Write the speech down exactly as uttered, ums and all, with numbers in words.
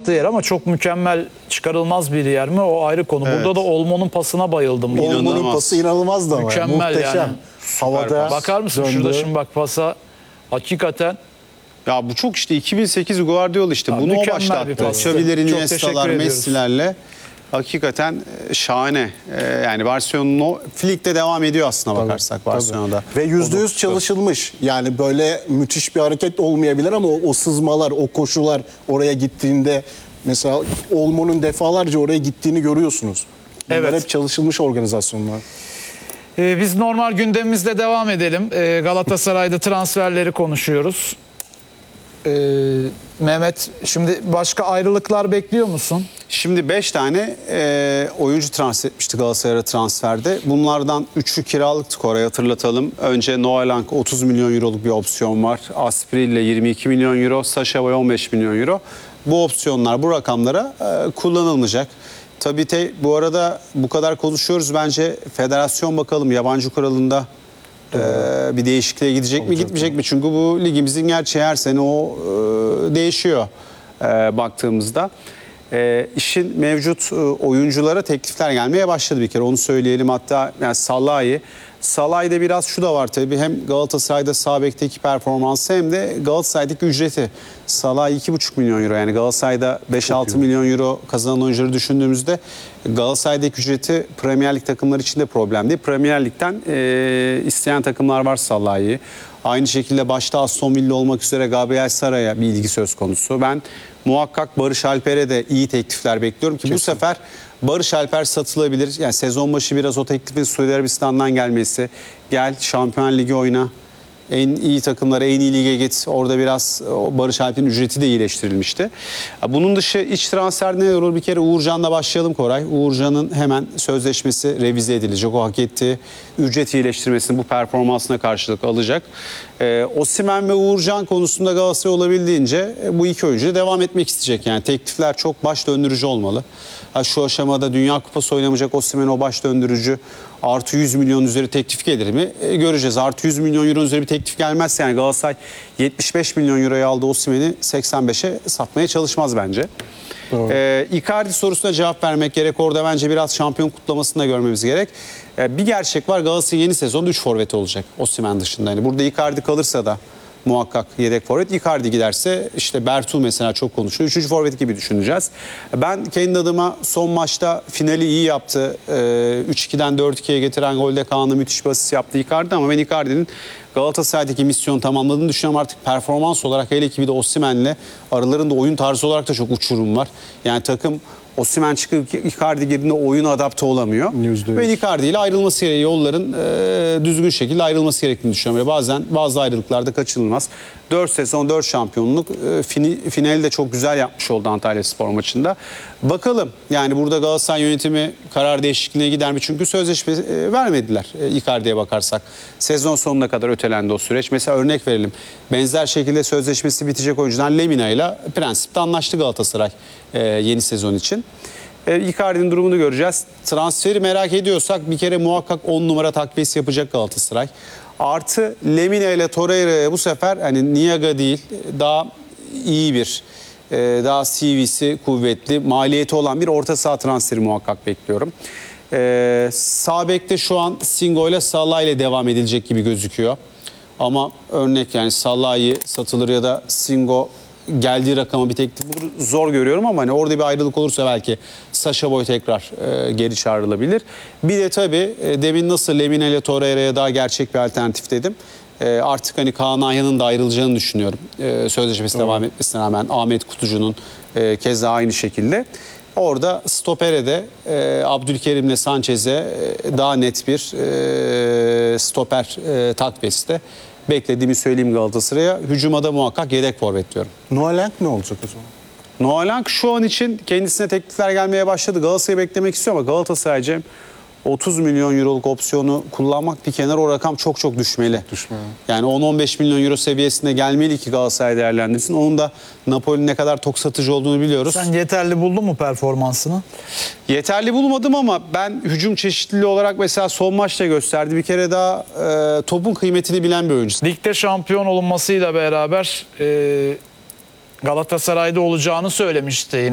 attığı yer ama çok mükemmel çıkarılmaz bir yer mi? O ayrı konu. Evet. Burada da Olmo'nun pasına bayıldım. Olmo'nun pası inanılmazdı ama. Mükemmel Muhteşem. yani. Havada Bakar mısın döndü. şurada şimdi bak pasa hakikaten Ya bu çok işte iki bin sekiz Guardiola işte Ya bunu o mükemmel bir başlattı. pastı. Xavi'ler, Çok Iniesta'lar, teşekkür ediyoruz. Messi'lerle hakikaten e, şahane. E, yani Barcelona'nın o Flick'te devam ediyor aslına bakarsak Barcelona'da. Ve yüzde O yüz dokuzu. çalışılmış. Yani böyle müthiş bir hareket olmayabilir ama o, o sızmalar, o koşular oraya gittiğinde mesela Olmo'nun defalarca oraya gittiğini görüyorsunuz. Bunlar Evet. hep çalışılmış organizasyonlar. Ee, biz normal gündemimizle devam edelim. Ee, Galatasaray'da transferleri konuşuyoruz. Ee, Mehmet, şimdi başka ayrılıklar bekliyor musun? Şimdi beş tane e, oyuncu transfer etmişti Galatasaray'a transferde. Bunlardan üçü kiralıktı Koray, hatırlatalım. Önce Noah Lang otuz milyon euroluk bir opsiyon var. Asprilla yirmi iki milyon euro, Sacha Boey on beş milyon euro. Bu opsiyonlar bu rakamlara e, kullanılmayacak. Tabii te, bu arada bu kadar konuşuyoruz. Bence federasyon bakalım yabancı kuralında e, bir değişikliğe gidecek mi Olacak gitmeyecek mi? Çünkü bu ligimizin gerçeği her sene o e, değişiyor e, baktığımızda. E, işin mevcut e, oyunculara teklifler gelmeye başladı bir kere, onu söyleyelim. Hatta yani Salah'ı Salah'da biraz şu da var tabii, hem Galatasaray'da sağ bekteki performansı hem de Galatasaray'daki ücreti. Salah iki buçuk milyon euro, yani Galatasaray'da beş altı milyon euro kazanan oyuncuları düşündüğümüzde Galatasaray'daki ücreti Premier Lig takımları için de problem değil. Premier Lig'den e, isteyen takımlar var Salah'ı. Aynı şekilde başta Aston Villa olmak üzere Gabriel Sara'ya bir ilgi söz konusu. Ben muhakkak Barış Alper'e de iyi teklifler bekliyorum ki Kesin. bu sefer Barış Alper satılabilir. Yani sezon başı biraz o teklifin Suudi Arabistan'dan gelmesi. Gel Şampiyon Ligi oyna. En iyi takımlara, en iyi lige git. Orada biraz Barış Alper'in ücreti de iyileştirilmişti. Bunun dışı iç transfer ne olur? Bir kere Uğurcan'la başlayalım Koray. Uğurcan'ın hemen sözleşmesi revize edilecek. O hak ettiği ücret iyileştirmesini bu performansına karşılık alacak. Ee, Osimhen ve Uğurcan konusunda Galatasaray olabildiğince bu iki oyuncu devam etmek isteyecek. Yani teklifler çok baş döndürücü olmalı. Ha, şu aşamada Dünya Kupası oynamayacak Osimhen o baş döndürücü artı yüz milyon üzeri teklif gelir mi? E, göreceğiz. Artı yüz milyon euro üzeri bir teklif gelmezse yani Galatasaray yetmiş beş milyon euroya aldı Osimhen'i seksen beşe satmaya çalışmaz bence. E, Icardi sorusuna cevap vermek gerek. Orada bence biraz şampiyon kutlamasını da görmemiz gerek. E, bir gerçek var, Galatasaray'ın yeni sezonda üç forveti olacak Osimhen dışında. Yani burada Icardi kalırsa da muhakkak yedek forvet. Icardi giderse işte Bertu mesela çok konuşuluyor. Üçüncü forvet gibi düşüneceğiz. Ben kendi adıma son maçta finali iyi yaptı. üç ikiden dört ikiye getiren golde Kaan'la müthiş bir asist yaptı Icardi, ama ben Icardi'nin Galatasaray'daki misyonu tamamladığını düşünüyorum. Artık performans olarak, hele ki bir de Osimhen'le aralarında oyun tarzı olarak da çok uçurum var. Yani takım Osimhen çıkıp Icardi girdiğinde oyuna adapte olamıyor. Ve Icardi ile ayrılması gerekiyor. Yolların e, düzgün şekilde ayrılması gerektiğini düşünüyorum. Bazen bazı ayrılıklarda kaçınılmaz. dört sezon dört şampiyonluk e, fini, finali de çok güzel yapmış oldu Antalyaspor maçında. Bakalım yani burada Galatasaray yönetimi karar değişikliğine gider mi? Çünkü sözleşme e, vermediler e, Icardi'ye bakarsak. Sezon sonuna kadar ötelendi o süreç. Mesela örnek verelim. Benzer şekilde sözleşmesi bitecek oyuncudan Lemina ile prensipte anlaştı Galatasaray e, yeni sezon için. E, Icardi'nin durumunu göreceğiz. Transferi merak ediyorsak bir kere muhakkak on numara takviyesi yapacak Galatasaray. Artı Lemina ile Torreira'ya bu sefer hani Niaga değil, daha iyi bir, e, daha C V'si kuvvetli, maliyeti olan bir orta saha transferi muhakkak bekliyorum. E, sağ bekte şu an Singo ile Salah ile devam edilecek gibi gözüküyor. Ama örnek yani Salah'ı satılır ya da Singo geldiği rakama bir teklif zor görüyorum, ama hani orada bir ayrılık olursa belki Sacha Boey tekrar e, geri çağrılabilir. Bir de tabii e, demin nasıl Lemina ile Torreira'ya daha gerçek bir alternatif dedim. E, artık hani Kaan Ayhan'ın da ayrılacağını düşünüyorum. E, sözleşmesi evet. devam etmesine rağmen Ahmet Kutucu'nun e, keza aynı şekilde. Orada stopere de e, Abdülkerim'le Sanchez'e e, daha net bir e, stoper e, takviyesi de beklediğimi söyleyeyim Galatasaray'a. Hücuma da muhakkak yedek forvet diyorum. Noah Lang ne olacak o zaman? Noah Lang şu an için kendisine teklifler gelmeye başladı. Galatasaray'ı beklemek istiyor ama Galatasaray Cem otuz milyon euroluk opsiyonu kullanmak bir kenar, o rakam çok çok düşmeli. Düşmeli. Yani on on beş milyon euro seviyesinde gelmeli ki Galatasaray değerlendirsin. Onun da Napoli'nin ne kadar tok satıcı olduğunu biliyoruz. Sen yeterli buldun mu performansını? Yeterli bulmadım ama ben hücum çeşitliliği olarak mesela son maçta gösterdi. Bir kere daha e, topun kıymetini bilen bir oyuncu. Ligde şampiyon olunmasıyla beraber e, Galatasaray'da olacağını söylemişti.